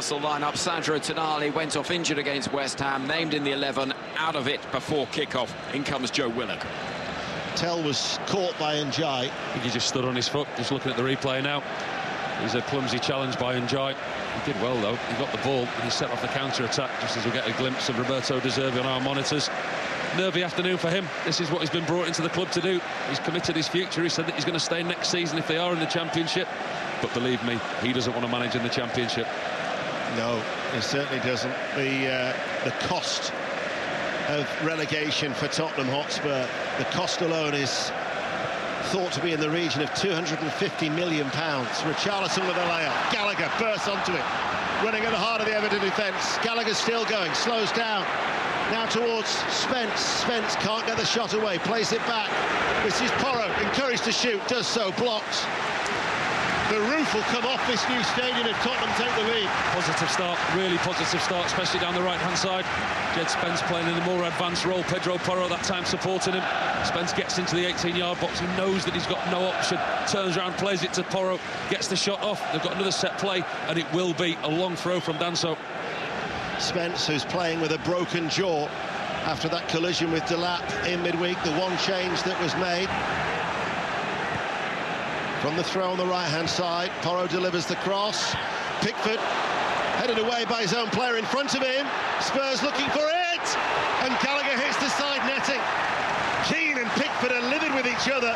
Newcastle lineup. Sandro Tonali went off injured against West Ham, named in the 11, out of it before kick-off. In comes Joe Willock. Tell was caught by Ndiaye. I think he just stood on his foot, just looking at the replay now. It was a clumsy challenge by Ndiaye. He did well, though. He got the ball and he set off the counter-attack, just as we get a glimpse of Roberto De Zerbi on our monitors. Nervy afternoon for him. This is what he's been brought into the club to do. He's committed his future. He said that he's going to stay next season if they are in the Championship. But believe me, he doesn't want to manage in the Championship. No, he certainly doesn't. The cost of relegation for Tottenham Hotspur, the cost alone is thought to be in the region of £250 million. Richarlison with a layup. Gallagher bursts onto it, running at the heart of the Everton defence. Gallagher's still going, slows down. Now towards Spence. Spence can't get the shot away, plays it back. This is Porro, encouraged to shoot, does so, blocked. The roof will come off this new stadium if Tottenham take the lead. Positive start, really positive start, especially down the right-hand side. Jed Spence playing in a more advanced role. Pedro Porro that time supporting him. Spence gets into the 18-yard box. He knows that he's got no option. Turns around, plays it to Porro, gets the shot off. They've got another set play, and it will be a long throw from Danso. Spence, who's playing with a broken jaw after that collision with Delap in midweek, the one change that was made. From the throw on the right-hand side, Porro delivers the cross. Pickford headed away by his own player in front of him. Spurs looking for it, and Gallagher hits the side netting. Keane and Pickford are livid with each other.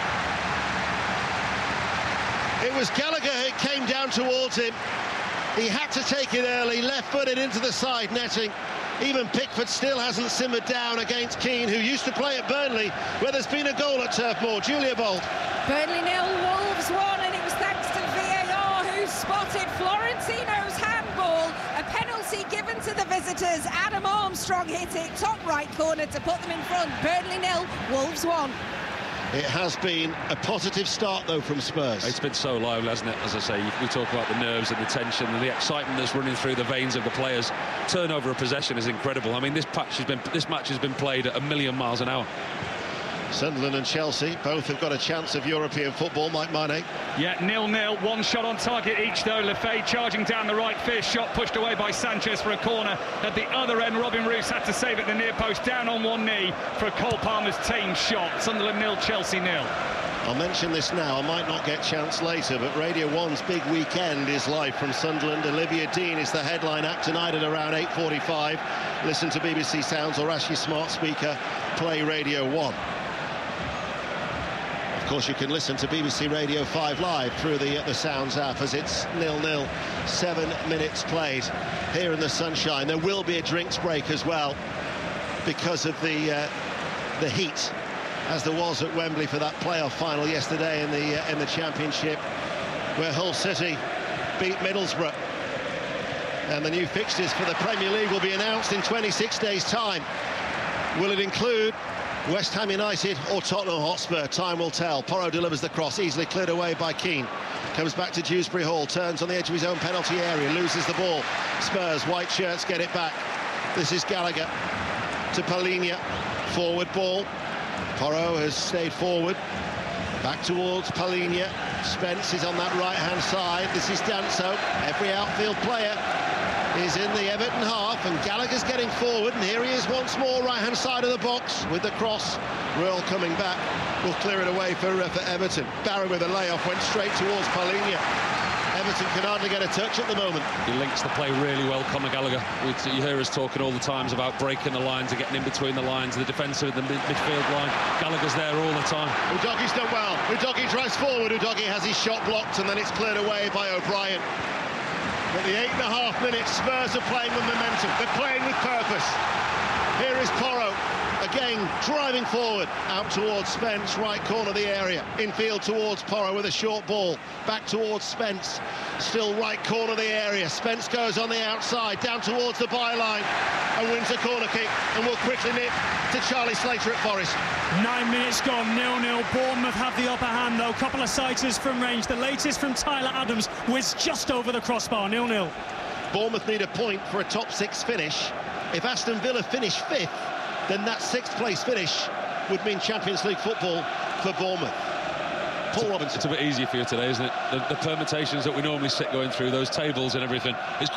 It was Gallagher who came down towards him. He had to take it early, left-footed into the side netting. Even Pickford still hasn't simmered down against Keane, who used to play at Burnley, where there's been a goal at Turf Moor. Julia Bold. Burnley 0, Wolves 1, and it was thanks to VAR, who spotted Florentino's handball. A penalty given to the visitors. Adam Armstrong hit it, top right corner to put them in front. Burnley 0, Wolves 1. It has been a positive start, though, from Spurs. It's been so lively, hasn't it? As I say, we talk about the nerves and the tension and the excitement that's running through the veins of the players. Turnover of possession is incredible. I mean, this match has been played at a million miles an hour. Sunderland and Chelsea both have got a chance of European football. Mike Maine. Yeah, 0-0, one shot on target each though. Lefebvre charging down the right, fierce shot pushed away by Sanchez for a corner. At the other end, Robin Roos had to save it at the near post, down on one knee for Cole Palmer's tame shot. Sunderland 0, Chelsea 0. I'll mention this now, I might not get chance later, but Radio 1's big weekend is live from Sunderland. Olivia Dean is the headline act tonight at around 8:45. Listen to BBC Sounds or ask your smart speaker, play Radio 1. Of course, you can listen to BBC Radio 5 live through the Sounds app as it's 0-0, 7 minutes played here in the sunshine. There will be a drinks break as well because of the heat, as there was at Wembley for that playoff final yesterday in the Championship, where Hull City beat Middlesbrough. And the new fixtures for the Premier League will be announced in 26 days' time. Will it include West Ham United or Tottenham Hotspur? Time will tell. Porro delivers the cross, easily cleared away by Keane. Comes back to Dewsbury Hall, turns on the edge of his own penalty area, loses the ball. Spurs, white shirts, get it back. This is Gallagher to Palhinha. Forward ball. Porro has stayed forward. Back towards Palhinha. Spence is on that right-hand side. This is Danso. Every outfield player is in the Everton half, and Gallagher's getting forward, and here he is once more, right-hand side of the box with the cross. Ruel coming back, will clear it away for Everton. Barry with a layoff, went straight towards Palhinha. Everton can hardly get a touch at the moment. He links the play really well, Conor Gallagher. You hear us talking all the times about breaking the lines and getting in between the lines, the defensive and the midfield line. Gallagher's there all the time. Udogie's done well. Udogie drives forward. Udogie has his shot blocked, and then it's cleared away by O'Brien. At the 8.5 minutes, Spurs are playing with momentum. They're playing with purpose. Here is Porro, again driving forward, out towards Spence, right corner of the area. Infield towards Porro with a short ball. Back towards Spence, still right corner of the area. Spence goes on the outside, down towards the byline, and wins a corner kick, and will quickly nip to Charlie Slater at Forest. 9 minutes gone, 0-0. Bournemouth have the upper hand, though. Couple of sighters from range. The latest from Tyler Adams whizzed just over the crossbar, 0-0. Bournemouth need a point for a top 6 finish. If Aston Villa finish 5th, then that 6th place finish would mean Champions League football for Bournemouth. Paul Robinson. It's a bit easier for you today, isn't it? The permutations that we normally sit going through, those tables and everything. It's